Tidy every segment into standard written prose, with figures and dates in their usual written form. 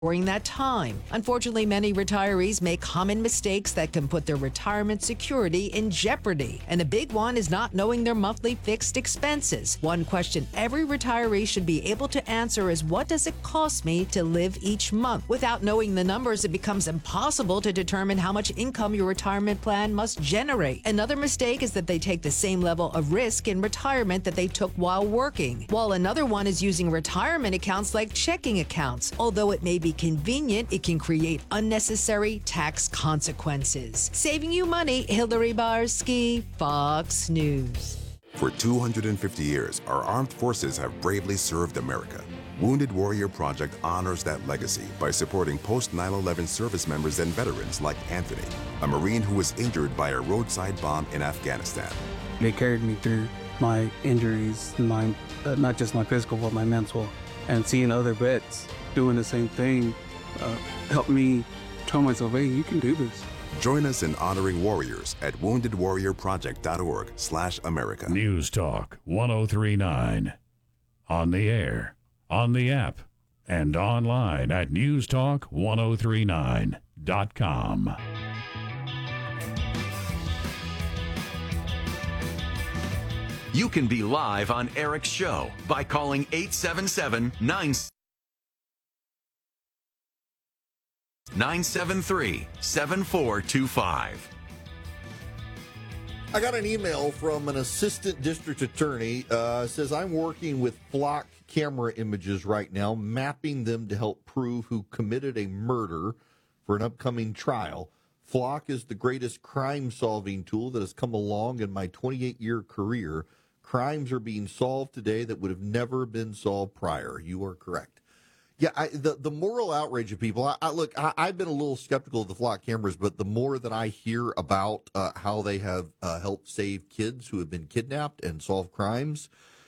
during that time. Unfortunately, many retirees make common mistakes that can put their retirement security in jeopardy. And a big one is not knowing their monthly fixed expenses. One question every retiree should be able to answer is, what does it cost me to live each month? Without knowing the numbers, it becomes impossible to determine how much income your retirement plan must generate. Another mistake is that they take the same level of risk in retirement that they took while working. While another one is using retirement accounts like checking accounts. Although it may be convenient, it can create unnecessary tax consequences. Saving you money, Hillary Barsky, Fox News. For 250 years, our armed forces have bravely served America. Wounded Warrior Project honors that legacy by supporting post-9/11 service members and veterans like Anthony, a Marine who was injured by a roadside bomb in Afghanistan. They carried me through my injuries, not just my physical, but my mental. And seeing other vets doing the same thing helped me tell myself, hey, you can do this. Join us in honoring warriors at woundedwarriorproject.org/America. News Talk 1039. On the air, on the app, and online at newstalk1039.com. You can be live on Eric's show by calling 877-973-7425. I got an email from an assistant district attorney. Says, I'm working with Flock camera images right now, mapping them to help prove who committed a murder for an upcoming trial. Flock is the greatest crime-solving tool that has come along in my 28-year career. Crimes are being solved today that would have never been solved prior. You are correct. Yeah, the moral outrage of people. I've been a little skeptical of the Flock cameras, but the more that I hear about how they have helped save kids who have been kidnapped and solve crimes,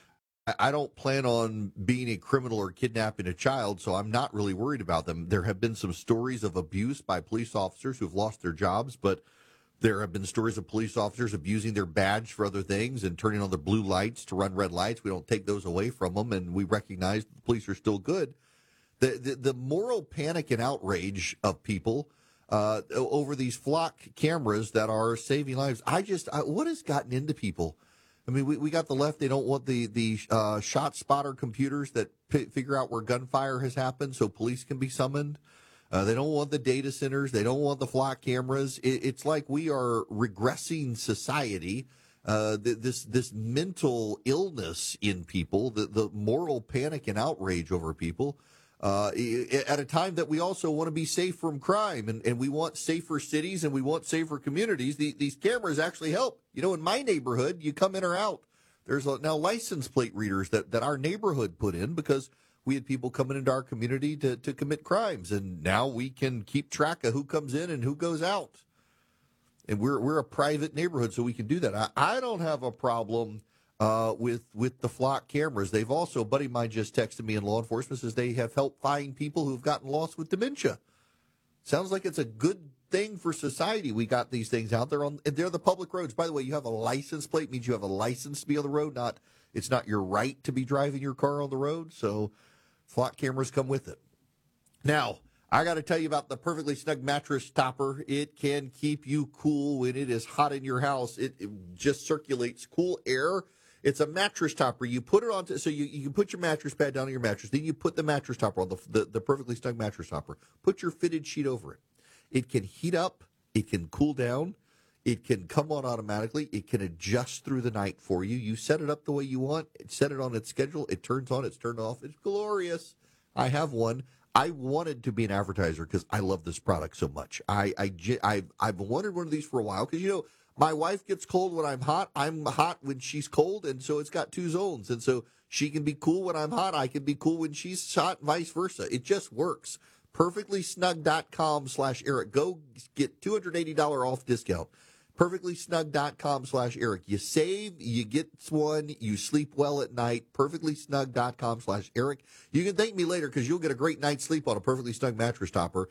I don't plan on being a criminal or kidnapping a child, so I'm not really worried about them. There have been some stories of abuse by police officers who've lost their jobs, but there have been stories of police officers abusing their badge for other things and turning on their blue lights to run red lights. We don't take those away from them, and we recognize the police are still good. The moral panic and outrage of people over these Flock cameras that are saving lives, what has gotten into people? I mean, we got the left. They don't want the shot spotter computers that figure out where gunfire has happened so police can be summoned. They don't want the data centers. They don't want the Flock cameras. It's like we are regressing society. This mental illness in people, the moral panic and outrage over people, at a time that we also want to be safe from crime, and we want safer cities and we want safer communities. These cameras actually help. You know, in my neighborhood, you come in or out, there's now license plate readers that our neighborhood put in because we had people coming into our community to commit crimes, and now we can keep track of who comes in and who goes out. And we're a private neighborhood, so we can do that. I don't have a problem with the Flock cameras. They've also, a buddy of mine just texted me in law enforcement, says they have helped find people who've gotten lost with dementia. Sounds like it's a good thing for society. We got these things out there and they're the public roads. By the way, you have a license plate, means you have a license to be on the road. It's not your right to be driving your car on the road. So Flock cameras come with it. Now, I got to tell you about the Perfectly Snug mattress topper. It can keep you cool when it is hot in your house. It just circulates cool air. It's a mattress topper. You put it on, so you can put your mattress pad down on your mattress. Then you put the mattress topper on, the Perfectly Snug mattress topper. Put your fitted sheet over it. It can heat up. It can cool down. It can come on automatically. It can adjust through the night for you. You set it up the way you want. Set it on its schedule. It turns on. It's turned off. It's glorious. I have one. I wanted to be an advertiser because I love this product so much. I've wanted one of these for a while because, you know, my wife gets cold when I'm hot. I'm hot when she's cold, and so it's got two zones. And so she can be cool when I'm hot. I can be cool when she's hot, vice versa. It just works. PerfectlySnug.com/Eric. Go get $280 off discount. PerfectlySnug.com/Eric. You save, you get one, you sleep well at night. PerfectlySnug.com/Eric. You can thank me later because you'll get a great night's sleep on a Perfectly Snug mattress topper.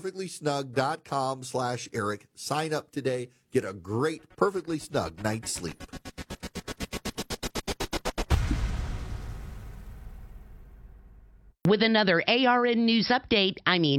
PerfectlySnug.com/Eric. Sign up today. Get a great Perfectly Snug night's sleep. With another ARN News Update, I'm Ian